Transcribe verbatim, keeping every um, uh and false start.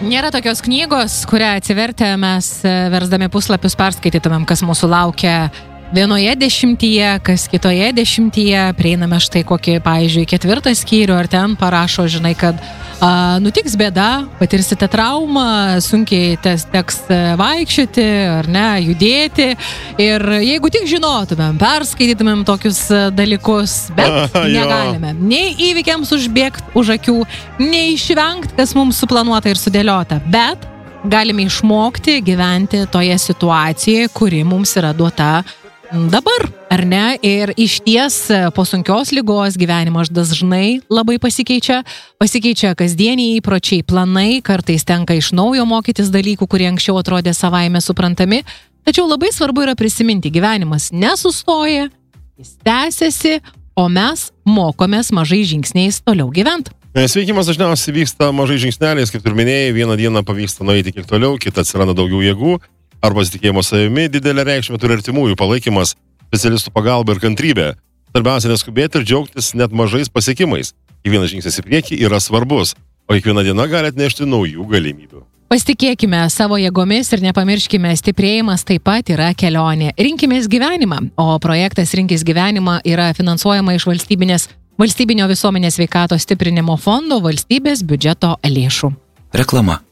Nėra tokios knygos, kurią atsivertę mes versdami puslapius perskaitytumėm, kas mūsų laukia vienoje dešimtyje, kas kitoje dešimtyje, prieiname štai kokį, pavyzdžiui, ketvirtą skyrių, ar ten parašo, žinai, kad a, nutiks bėda, patirsite traumą, sunkiai tes, teks vaikščioti, ar ne, judėti. Ir jeigu tik žinotumėm, perskaitytumėm tokius dalykus, bet negalime nei įvykiams užbėgti už akių, nei išvengti, kas mums suplanuota ir sudėliota, bet galime išmokti gyventi toje situacijoje, kuri mums yra duota dabar, ar ne? Ir iš ties po sunkios ligos gyvenimas dažnai labai pasikeičia, pasikeičia kasdieniai įpročiai, planai, kartais tenka iš naujo mokytis dalykų, kurie anksčiau atrodė savaime suprantami, tačiau labai svarbu yra prisiminti, gyvenimas nesustoja, jis tęsiasi, o mes mokomės mažai žingsniais toliau gyventi. Sveikimas dažniausiai vyksta mažai žingsneliais, kaip ir minėjai, vieną dieną pavyksta nueiti kiek toliau, kitą atsiranda daugiau jėgų, arba pasitikėjimo savimi, didelę reikšmę turi artimųjų palaikymas, specialistų pagalba ir kantrybė. Svarbiausia neskubėti ir džiaugtis net mažais pasiekimais. Kiekvienas žingsnis į priekį yra svarbus, o kiekviena diena gali atnešti naujų galimybių. Pasitikėkime savo jėgomis ir nepamirškime, stiprėjimas taip pat yra kelionė. Rinkimės gyvenimą, o projektas Rinkis gyvenimą yra finansuojama iš valstybinės, valstybinio visuomenės sveikatos stiprinimo fondo valstybės biudžeto lėšų. Reklama.